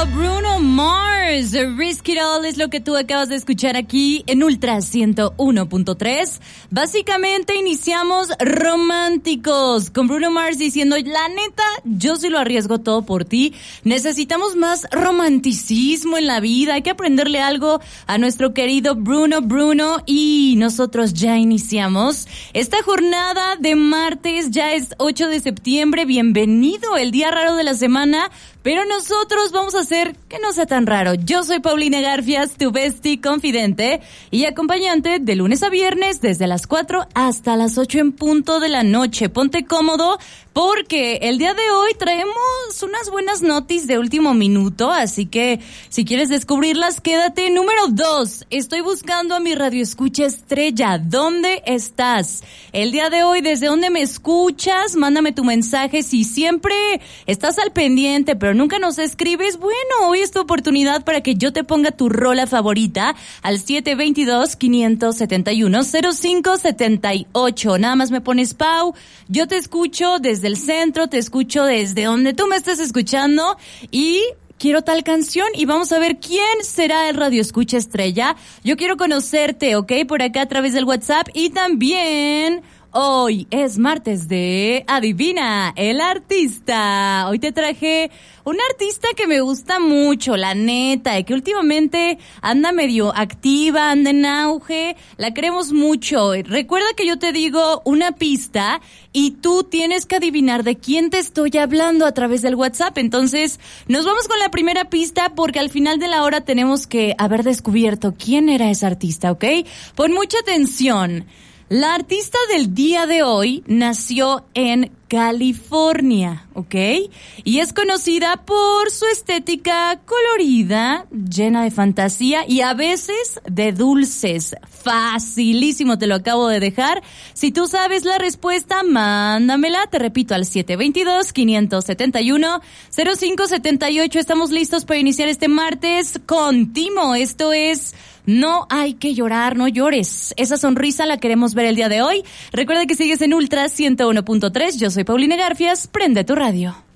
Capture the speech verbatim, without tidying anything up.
Bruno Mars, Risk It All es lo que tú acabas de escuchar aquí en Ultra ciento uno punto tres. Básicamente iniciamos románticos con Bruno Mars diciendo, la neta, yo sí lo arriesgo todo por ti. Necesitamos más romanticismo en la vida, hay que aprenderle algo a nuestro querido Bruno Bruno y nosotros ya iniciamos esta jornada de martes, ya es ocho de septiembre, bienvenido el día raro de la semana. Pero nosotros vamos a hacer que no sea tan raro. Yo soy Paulina Garfias, tu bestie confidente y acompañante de lunes a viernes desde las cuatro hasta las ocho en punto de la noche. Ponte cómodo porque el día de hoy traemos unas buenas noticias de último minuto, así que si quieres descubrirlas, quédate. Número dos, estoy buscando a mi radioescucha estrella. ¿Dónde estás? El día de hoy, ¿desde dónde me escuchas? Mándame tu mensaje. Si siempre estás al pendiente, pero nunca nos escribes, bueno, hoy es tu oportunidad para que yo te ponga tu rola favorita al siete dos dos, cinco siete uno, cero cinco siete ocho. Nada más me pones Pau, yo te escucho desde el centro, te escucho desde donde tú me estés escuchando y quiero tal canción y vamos a ver quién será el radio escucha estrella. Yo quiero conocerte, ¿ok? Por acá a través del WhatsApp y también hoy es martes de Adivina el artista. Hoy te traje una artista que me gusta mucho, la neta, y que últimamente anda medio activa, anda en auge, la queremos mucho. Recuerda que yo te digo una pista y tú tienes que adivinar de quién te estoy hablando a través del WhatsApp. Entonces, nos vamos con la primera pista porque al final de la hora tenemos que haber descubierto quién era esa artista, ¿ok? Pon mucha atención. La artista del día de hoy nació en California, ¿ok? Y es conocida por su estética colorida, llena de fantasía y a veces de dulces. Facilísimo, te lo acabo de dejar. Si tú sabes la respuesta, mándamela. Te repito, al siete dos dos, cinco siete uno, cero cinco siete ocho. Estamos listos para iniciar este martes con Timo. Esto es No hay que llorar, no llores. Esa sonrisa la queremos ver el día de hoy. Recuerda que sigues en Ultra ciento uno punto tres. Yo soy Paulina Garfias. Prende tu radio.